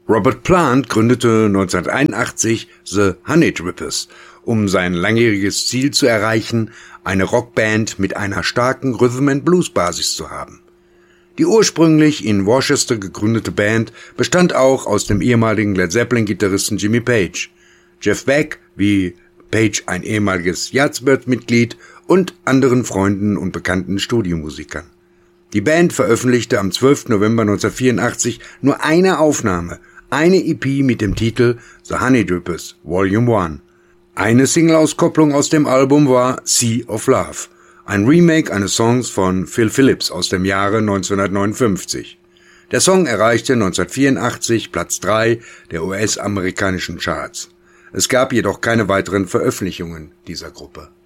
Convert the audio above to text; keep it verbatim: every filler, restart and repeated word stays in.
Robert Plant gründete neunzehnhunderteinundachtzig The Honeydrippers, um sein langjähriges Ziel zu erreichen, eine Rockband mit einer starken Rhythm-and-Blues-Basis zu haben. Die ursprünglich in Worcester gegründete Band bestand auch aus dem ehemaligen Led Zeppelin-Gitarristen Jimmy Page, Jeff Beck, wie Page ein ehemaliges Yardbirds-Mitglied und anderen Freunden und bekannten Studiomusikern. Die Band veröffentlichte am zwölften November neunzehnhundertvierundachtzig nur eine Aufnahme, eine E P mit dem Titel The Honeydrippers Volume eins. Eine Single-Auskopplung aus dem Album war Sea of Love, ein Remake eines Songs von Phil Phillips aus dem Jahre neunzehnhundertneunundfünfzig. Der Song erreichte neunzehnhundertvierundachtzig Platz drei der U S-amerikanischen Charts. Es gab jedoch keine weiteren Veröffentlichungen dieser Gruppe.